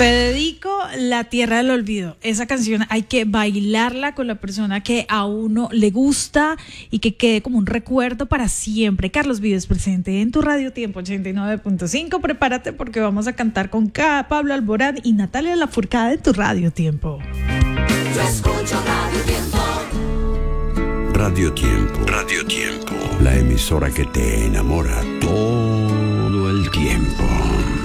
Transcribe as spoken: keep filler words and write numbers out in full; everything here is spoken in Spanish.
Te dedico La Tierra del Olvido. Esa canción hay que bailarla con la persona que a uno le gusta y que quede como un recuerdo para siempre. Carlos Vives presente en tu Radio Tiempo ochenta y nueve punto cinco. Prepárate porque vamos a cantar con K, Pablo Alborán y Natalia Lafourcade en tu Radio Tiempo. Yo escucho Radio Tiempo. Radio Tiempo. Radio Tiempo. La emisora que te enamora todo el tiempo.